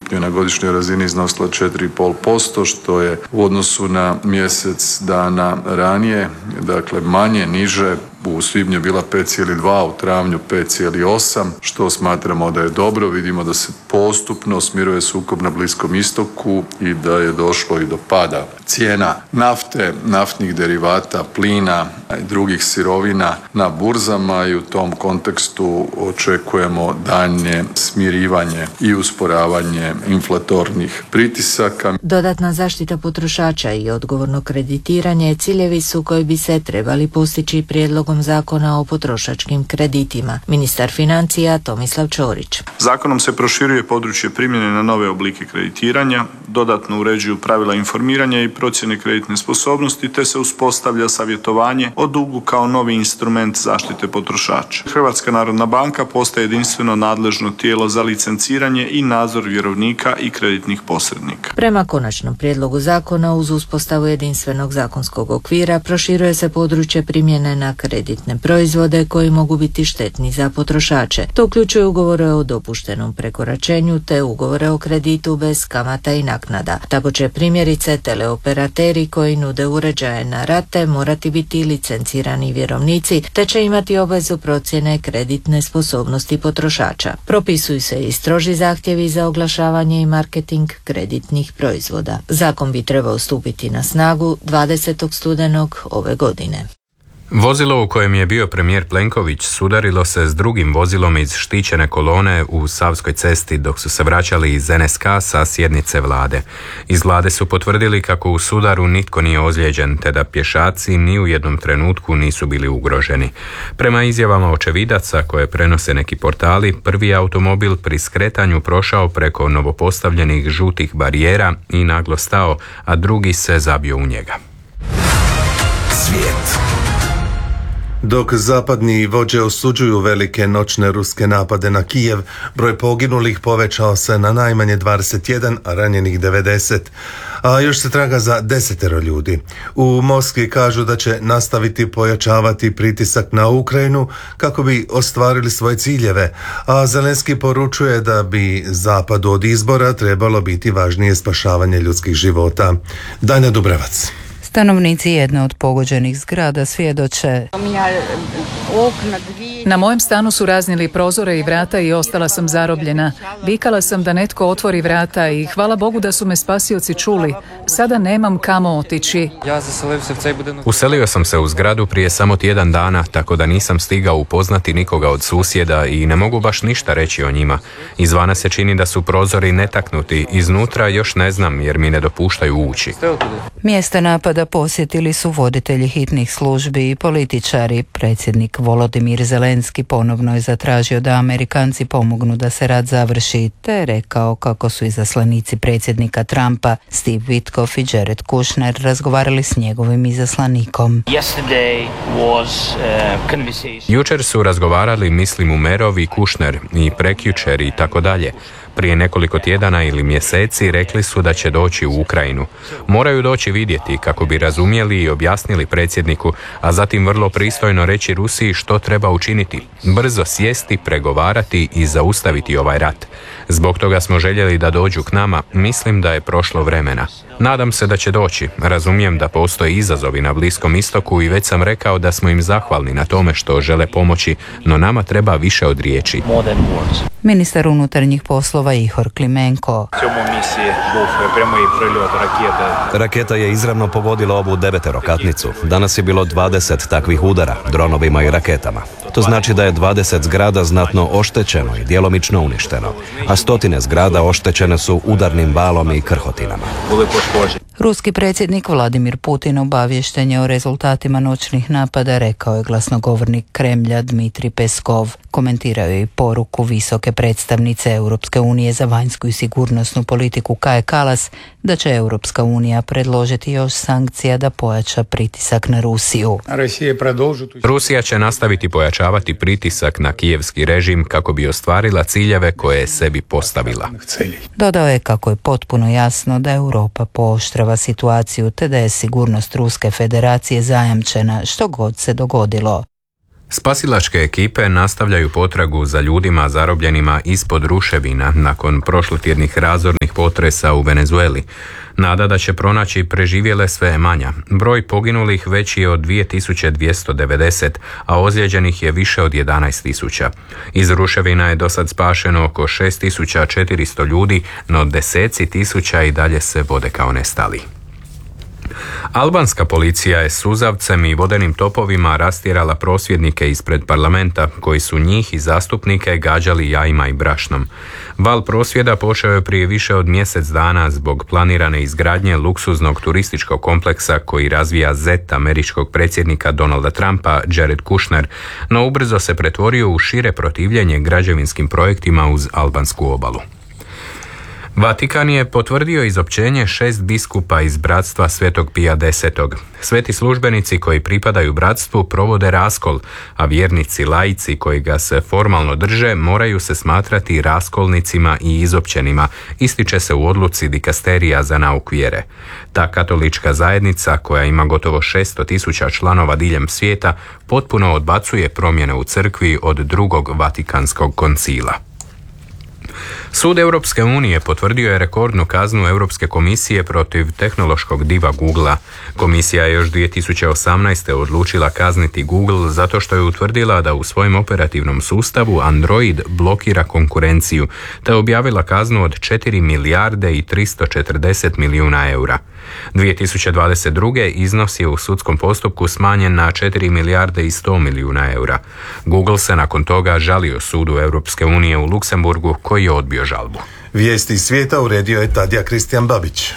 je na godišnjoj razini iznosila 4,5%, što je u odnosu na mjesec dana ranije, dakle manje, niže. U svibnju je bila 5,2, u travnju 5,8, što smatramo da je dobro. Vidimo da se postupno smiruje sukob na Bliskom istoku i da je došlo i do pada cijena nafte, naftnih derivata, plina i drugih sirovina na burzama i u tom kontekstu očekujemo daljnje smirivanje i usporavanje inflatornih pritisaka. Dodatna zaštita potrošača i odgovorno kreditiranje ciljevi su koji bi se trebali postići prijedlogom zakona o potrošačkim kreditima. Ministar financija Tomislav Ćorić. Zakonom se proširuje područje primjene na nove oblike kreditiranja, dodatno uređuju pravila informiranja i procjene kreditne sposobnosti, te se uspostavlja savjetovanje o dugu kao novi instrument zaštite potrošača. Hrvatska narodna banka postaje jedinstveno nadležno tijelo za licenciranje i nadzor vjerovnika i kreditnih posrednika. Prema konačnom prijedlogu zakona, uz uspostavu jedinstvenog zakonskog okvira proširuje se područje primjene na kreditne proizvode koji mogu biti štetni za potrošače. To uključuje ugovore o dopuštenom prekoračenju te ugovore o kreditu bez kamata i naknada. Tako će primjerice teleoperateri koji nude uređaje na rate morati biti licencirani vjerovnici te će imati obvezu procjene kreditne sposobnosti potrošača. Propisuju se i stroži zahtjevi za oglašavanje i marketing kreditnih proizvoda. Zakon bi trebao stupiti na snagu 20. studenog ove godine. Vozilo u kojem je bio premijer Plenković sudarilo se s drugim vozilom iz štićene kolone u Savskoj cesti dok su se vraćali iz NSK sa sjednice vlade. Iz vlade su potvrdili kako u sudaru nitko nije ozlijeđen te da pješaci ni u jednom trenutku nisu bili ugroženi. Prema izjavama očevidaca koje prenose neki portali, prvi automobil pri skretanju prošao preko novopostavljenih žutih barijera i naglo stao, a drugi se zabio u njega. Svijet. Dok zapadni vođe osuđuju velike noćne ruske napade na Kijev, broj poginulih povećao se na najmanje 21, a ranjenih 90, a još se traga za 10 ljudi. U Moskvi kažu da će nastaviti pojačavati pritisak na Ukrajinu kako bi ostvarili svoje ciljeve, a Zelenski poručuje da bi zapadu od izbora trebalo biti važnije spašavanje ljudskih života. Danja Dubrevac. Stanovnici jedne od pogođenih zgrada svjedoče. Na mojem stanu su raznijeli prozore i vrata i ostala sam zarobljena. Vikala sam da netko otvori vrata i hvala Bogu da su me spasioci čuli. Sada nemam kamo otići. Uselio sam se u zgradu prije samo tjedan dana, tako da nisam stigao upoznati nikoga od susjeda i ne mogu baš ništa reći o njima. Izvana se čini da su prozori netaknuti, iznutra još ne znam jer mi ne dopuštaju ući. Mjesta napada posjetili su voditelji hitnih službi i političari. Predsjednik Volodimir Zelenski ponovno je zatražio da Amerikanci pomognu da se rat završi, te rekao kako su izaslanici predsjednika Trumpa Steve Witkoff i Jared Kushner razgovarali s njegovim izaslanikom. Jučer su razgovarali, mislim, Umerov i Kushner i prekjučer i tako dalje. Prije nekoliko tjedana ili mjeseci rekli su da će doći u Ukrajinu. Moraju doći vidjeti kako bi razumjeli i objasnili predsjedniku, a zatim vrlo pristojno reći Rusiji što treba učiniti. Brzo sjesti, pregovarati i zaustaviti ovaj rat. Zbog toga smo željeli da dođu k nama. Mislim da je prošlo vremena. Nadam se da će doći. Razumijem da postoje izazovi na Bliskom istoku i već sam rekao da smo im zahvalni na tome što žele pomoći, no nama treba više od riječi. Ministar unutarnjih poslova Ihor Klimenko. Raketa je izravno pogodila ovu 9-katnicu. Danas je bilo 20 takvih udara, dronovima i raketama. To znači da je 20 zgrada znatno oštećeno i djelomično uništeno, a stotine zgrada oštećene su udarnim valom i krhotinama. Ruski predsjednik Vladimir Putin obaviješten je o rezultatima noćnih napada, rekao je glasnogovornik Kremlja Dmitrij Peskov. Komentirao je i poruku visoke predstavnice Europske unije za vanjsku i sigurnosnu politiku Kaje Kalas da će Europska unija predložiti još sankcija da pojača pritisak na Rusiju. Rusija će nastaviti pojačavati pritisak na kijevski režim kako bi ostvarila ciljeve koje je sebi postavila. Dodao je kako je potpuno jasno da Europa pooštrava situaciju te da je sigurnost Ruske federacije zajamčena što god se dogodilo. Spasilačke ekipe nastavljaju potragu za ljudima zarobljenima ispod ruševina nakon prošlotjednih razornih potresa u Venezueli. Nada da će pronaći preživjele sve je manja. Broj poginulih veći je od 2290, a ozlijeđenih je više od 11.000. Iz ruševina je dosad spašeno oko 6400 ljudi, no deseci tisuća i dalje se vode kao nestali. Albanska policija je suzavcem i vodenim topovima rastjerala prosvjednike ispred parlamenta koji su njih i zastupnike gađali jajima i brašnom. Val prosvjeda počeo je prije više od mjesec dana zbog planirane izgradnje luksuznog turističkog kompleksa koji razvija zet američkog predsjednika Donalda Trumpa, Jared Kushner, no ubrzo se pretvorio u šire protivljenje građevinskim projektima uz albansku obalu. Vatikan je potvrdio izopćenje 6 biskupa iz bratstva Svetog Pija X. Sveti službenici koji pripadaju bratstvu provode raskol, a vjernici laici koji ga se formalno drže moraju se smatrati raskolnicima i izopćenima, ističe se u odluci dikasterija za nauk vjere. Ta katolička zajednica, koja ima gotovo 600.000 članova diljem svijeta, potpuno odbacuje promjene u crkvi od drugog Vatikanskog koncila. Sud Europske unije potvrdio je rekordnu kaznu Europske komisije protiv tehnološkog diva Googlea. Komisija je još 2018. odlučila kazniti Google zato što je utvrdila da u svojem operativnom sustavu Android blokira konkurenciju, te objavila kaznu od 4 milijarde i 340 milijuna eura. 2022. iznos je u sudskom postupku smanjen na 4 milijarde i 100 milijuna eura. Google se nakon toga žalio sudu Europske unije u Luksemburgu koji je odbio žalbu. Vijesti svijeta uredio je Tadija Kristijan Babić.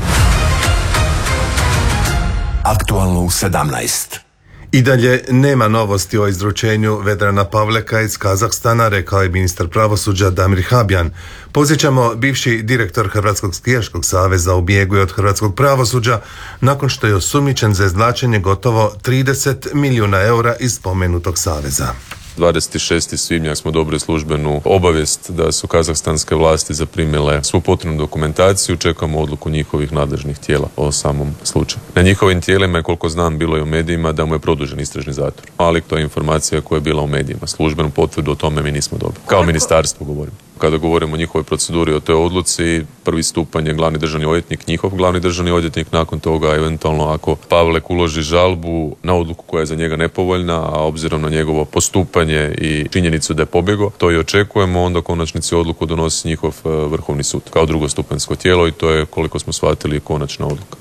Aktualno u 17. I dalje nema novosti o izručenju Vedrana Pavleka iz Kazahstana, rekao je ministar pravosuđa Damir Habjan. Podsjećamo, bivši direktor Hrvatskog skijaškog saveza u bijegu je od hrvatskog pravosuđa nakon što je osumnjičen za izvlačenje gotovo 30 milijuna eura iz spomenutog saveza. 26. svibnja smo dobili službenu obavijest da su kazahstanske vlasti zaprimile svu potrebnu dokumentaciju, čekamo odluku njihovih nadležnih tijela o samom slučaju. Na njihovim tijelima je, koliko znam, bilo i u medijima da mu je produžen istražni zatvor, ali to je informacija koja je bila u medijima. Službenu potvrdu o tome mi nismo dobili. Kao ministarstvo govorimo. Kada govorimo o njihovoj proceduri, o toj odluci, prvi stupanj je glavni državni odvjetnik, njihov glavni državni odvjetnik, nakon toga eventualno ako Pavlek uloži žalbu na odluku koja je za njega nepovoljna, a obzirom na njegovo postupanje i činjenicu da je pobjegao, to i očekujemo, onda konačnici odluku donosi njihov Vrhovni sud kao drugostupanjsko tijelo i to je, koliko smo shvatili, konačna odluka.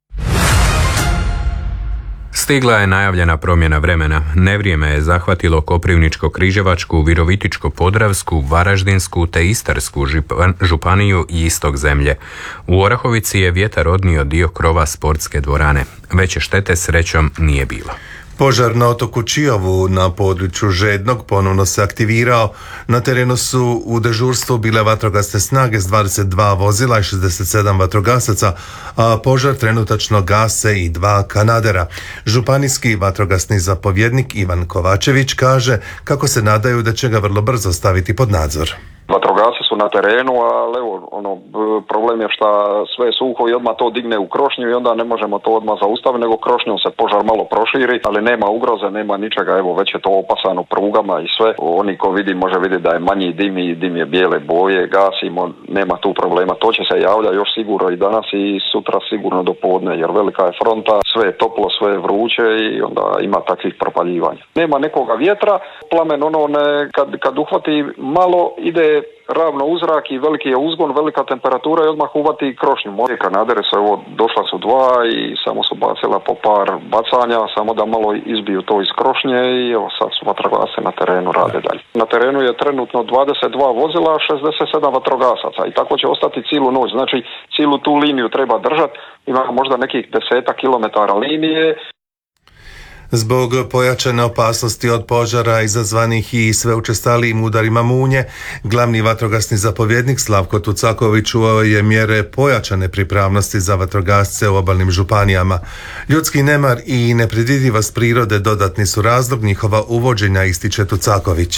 Stigla je najavljena promjena vremena. Nevrijeme je zahvatilo Koprivničko-križevačku, Virovitičko-podravsku, Varaždinsku te Istarsku županiju i istok zemlje. U Orahovici je vjetar odnio dio krova sportske dvorane. Veće štete srećom nije bilo. Požar na otoku Čiovu na području Žednog ponovno se aktivirao. Na terenu su u dežurstvu bile vatrogasne snage s 22 vozila i 67 vatrogasaca, a požar trenutačno gase i 2 kanadera. Županijski vatrogasni zapovjednik Ivan Kovačević kaže kako se nadaju da će ga vrlo brzo staviti pod nadzor. Vatrogasci su na terenu, ali evo, problem je što sve je suho i odmah to digne u krošnju i onda ne možemo to odmah zaustaviti, nego krošnjom se požar malo proširi, ali nema ugroze, nema ničega, evo već je to opasano prugama i sve. Oni ko vidi može vidjeti da je manji dim i dim je bijele boje, gasimo, nema tu problema. To će se javlja još sigurno i danas i sutra sigurno do podne, jer velika je fronta, sve je toplo, sve je vruće i onda ima takvih propaljivanja. Nema nekoga vjetra, plamen kad uhvati malo ide ravno uzrak i veliki je uzgon, velika temperatura i odmah uvati krošnju. Moje kanadere su, evo, došla su 2 i samo su bacila po par bacanja, samo da malo izbiju to iz krošnje i evo sad su vatrogasci na terenu, rade dalje. Na terenu je trenutno 22 vozila, 67 vatrogasaca i tako će ostati cijelu noć. Znači cijelu tu liniju treba držati, ima možda nekih 10 kilometara linije. Zbog pojačane opasnosti od požara izazvanih i sve učestalijim udarima munje, glavni vatrogasni zapovjednik Slavko Tucaković uveo je mjere pojačane pripravnosti za vatrogasce u obalnim županijama. Ljudski nemar i nepredvidivost prirode dodatni su razlog njihova uvođenja, ističe Tucaković.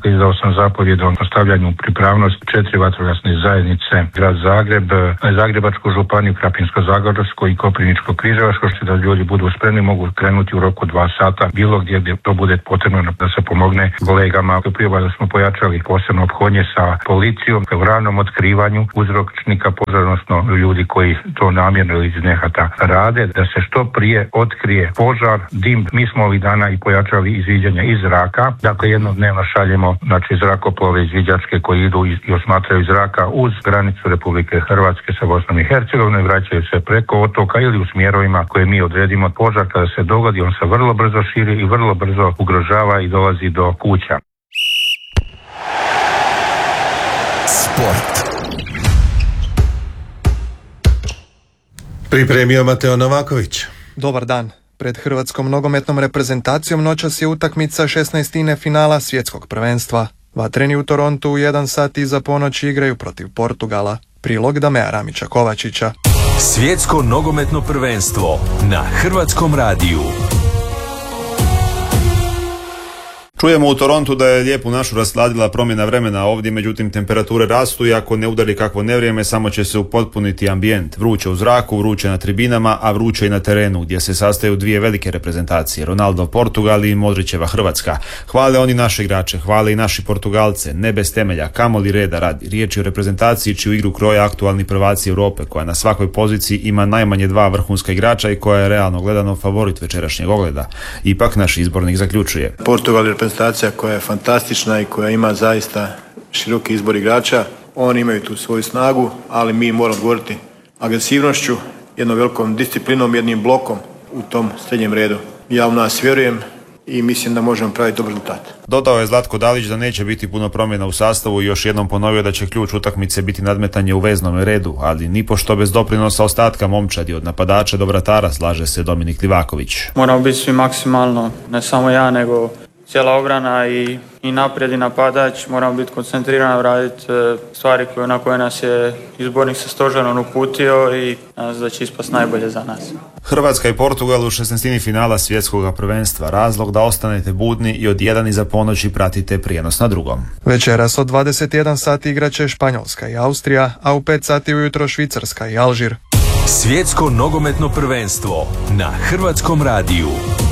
Izdao sam zapovjed o stavljanju pripravnosti 4 vatrogasne zajednice, grad Zagreb, Zagrebačku županiju, Krapinsko-zagorsku i Koprivničko-križevačku, što da ljudi budu spremni, mogu krenuti u roku 2 sata bilo gdje to bude potrebno da se pomogne kolegama. Da smo pojačali posebno ophodnje sa policijom u ranom otkrivanju uzročnika požara, odnosno ljudi koji to namjerno ili iz nehata rade, da se što prije otkrije požar, dim. Mi smo ovih dana i pojačali izviđanja iz zraka. Dakle, jednodnevno šaljemo zrakoplove izviđačke koji idu i osmatraju zraka uz granicu Republike Hrvatske sa Bosnom i Hercegovinom i vraćaju se preko otoka ili u smjerovima koje mi odredimo. Požar kada se dogodi, on se vrlo brzo širi i vrlo brzo ugrožava i dolazi do kuća. Sport. Pripremio Mateo Novaković. Dobar dan. Pred hrvatskom nogometnom reprezentacijom noćas je utakmica 16. finala svjetskog prvenstva. Vatreni u Torontu u 1 sat iza ponoći igraju protiv Portugala. Prilog Damea Ramića Kovačića. Svjetsko nogometno prvenstvo na Hrvatskom radiju. Čujemo u Torontu da je lijepu našu rasladila promjena vremena ovdje, međutim temperature rastu i ako ne udari kakvo nevrijeme samo će se upotpuniti ambijent. Vruće u zraku, vruće na tribinama, a vruće i na terenu gdje se sastaju 2 velike reprezentacije, Ronaldo Portugal i Modrićeva Hrvatska. Hvale oni naše igrače, hvale i naši Portugalce, ne bez temelja, kamoli reda radi. Riječ je o reprezentaciji čiju igru kroja aktualni prvaci Europe, koja na svakoj poziciji ima najmanje 2 vrhunska igrača i koja je realno gledano favorit večerašnjeg ogleda. Ipak naš izbornik zaključuje. Portugal je reprezentacija koja je fantastična i koja ima zaista široki izbor igrača. Oni imaju tu svoju snagu, ali mi moramo odgovoriti agresivnošću, jednom velikom disciplinom, jednim blokom u tom srednjem redu. Ja u nas vjerujem i mislim da možemo praviti dobar rezultat. Dodao je Zlatko Dalić da neće biti puno promjena u sastavu i još jednom ponovio da će ključ utakmice biti nadmetanje u veznom redu, ali nipošto bez doprinosa ostatka momčadi od napadača do vratara, slaže se Dominik Livaković. Moramo biti svi maksimalno, ne samo ja nego cijela obrana i naprijed i napadač, moramo biti koncentrirani, raditi stvari na koje nas je izbornik sa stožerom uputio i nas da će ispast najbolje za nas. Hrvatska i Portugal u 16. finala svjetskog prvenstva. Razlog da ostanete budni i od 1 iza ponoći pratite prijenos na drugom. Večeras od 21 sati igraće Španjolska i Austrija, a u 5 sati ujutro Švicarska i Alžir. Svjetsko nogometno prvenstvo na Hrvatskom radiju.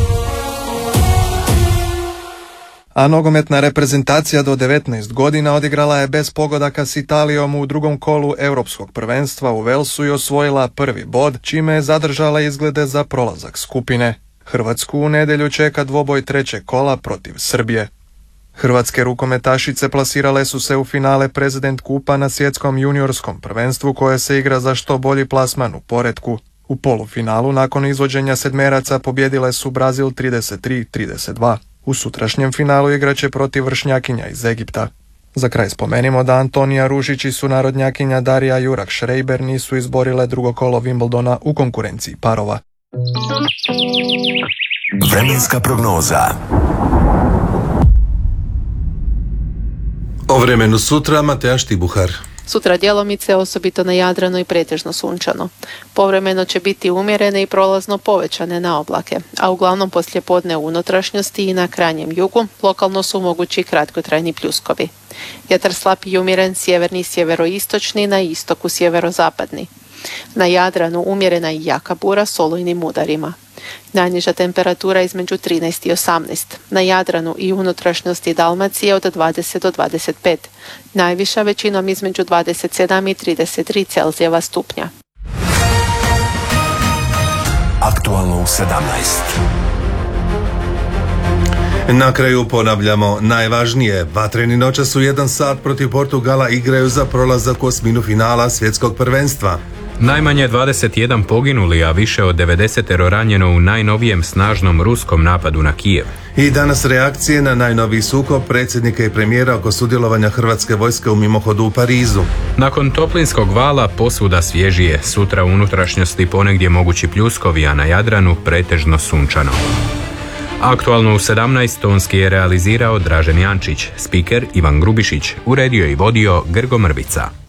A nogometna reprezentacija do 19 godina odigrala je bez pogodaka s Italijom u drugom kolu Europskog prvenstva u Velsu i osvojila prvi bod, čime je zadržala izglede za prolazak skupine. Hrvatsku u nedjelju čeka dvoboj 3. kola protiv Srbije. Hrvatske rukometašice plasirale su se u finale President Kupa na svjetskom juniorskom prvenstvu koje se igra za što bolji plasman u poretku. U polufinalu nakon izvođenja sedmeraca pobjedile su Brazil 33-32. U sutrašnjem finalu igraće protiv vršnjakinja iz Egipta. Za kraj spomenimo da Antonija Ružić i sunarodnjakinja Darija Jurak-Šrejber nisu izborile drugo kolo Wimbledona u konkurenciji parova. Vremenska prognoza. O vremenu sutra Mateja Štibuhar. Sutra djelomice, osobito na Jadranu i pretežno sunčano. Povremeno će biti umjerene i prolazno povećane na oblake, a uglavnom poslijepodne u unutrašnjosti i na krajnjem jugu lokalno su mogući kratkotrajni pljuskovi. Vjetar slab i umjeren sjeverni i sjeveroistočni, na istoku sjeverozapadni. Na Jadranu umjerena i jaka bura s olujnim udarima. Najniža temperatura između 13 i 18. Na Jadranu i unutrašnjosti Dalmacije od 20 do 25. Najviša većinom između 27 i 33 Celzijeva stupnja. Aktualno u 17. Na kraju ponavljamo najvažnije. Vatreni noćas u 1 sat protiv Portugala igraju za prolazak u osminu finala svjetskog prvenstva. Najmanje 21 poginuli, a više od 90 ranjeno u najnovijem snažnom ruskom napadu na Kijev. I danas reakcije na najnoviji sukob predsjednika i premijera oko sudjelovanja hrvatske vojske u mimohodu u Parizu. Nakon toplinskog vala posvuda svježije, sutra u unutrašnjosti ponegdje mogući pljuskovi, a na Jadranu pretežno sunčano. Aktualno u 17 tonski je realizirao Dražen Jančić, spiker Ivan Grubišić, uredio i vodio Grgo Mrvica.